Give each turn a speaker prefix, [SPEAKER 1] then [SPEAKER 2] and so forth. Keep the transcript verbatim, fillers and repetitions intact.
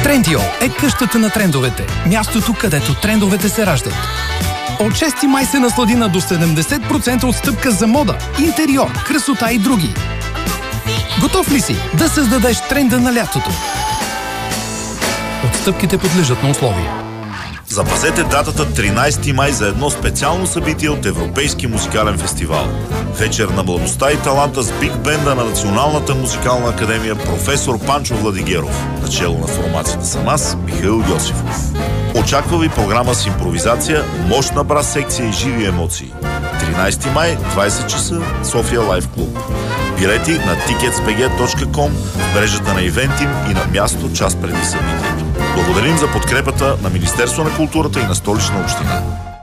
[SPEAKER 1] Трендио е къщата на трендовете. Мястото, където трендовете се раждат. От шести май се наслади на до седемдесет процента отстъпка за мода, интериор, красота и други. Готов ли си да създадеш тренда на лятото? Отстъпките подлежат на условия.
[SPEAKER 2] Запазете датата тринайсети май за едно специално събитие от Европейски музикален фестивал. Вечер на младостта и таланта с биг бенда на Националната музикална академия професор Панчо Владигеров. Начело на формацията съм аз, Михаил Йосифов. Очаква ви програма с импровизация, мощна брас секция и живи емоции. тринайсети май, двайсет часа, София Лайф Клуб. Билети на тикетс би джи точка ком, в мрежата на Ивентим и на място час преди събитието. Благодарим за подкрепата на Министерство на културата и на Столична община.